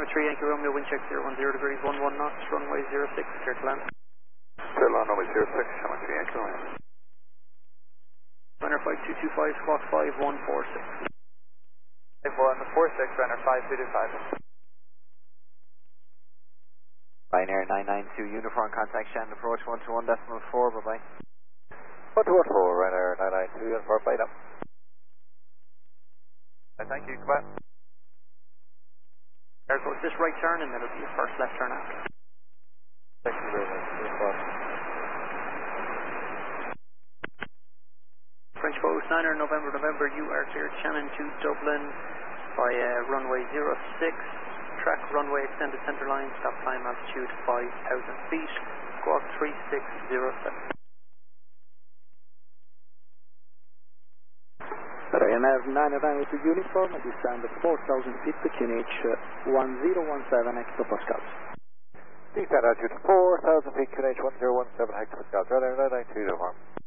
3 Yankee Romeo, wind check 010 degrees, 11 knots, runway 06, clear to land. Clear to land, runway 06, runway 3 Yankee Romeo. Runner 5225, squawk 5146. 5146, runner 5225. Pioneer 992, uniform contact Shannon approach 121.4, bye bye. 1214, runner 992, uniform, flight up. Thank you, goodbye. There goes this right turn and then it'll be your first left turn after. Thank you very much. French Post 9er, November, you are cleared Shannon to Dublin via runway 06. Track runway extended center line, stop climb altitude 5,000 feet, squawk 3607. Ryanair 999 with uniform, descend 4,000 feet, QNH 1017 hectopascals. Descend altitude 4,000 feet, QNH 1017 hectopascals, Ryanair 992 uniform.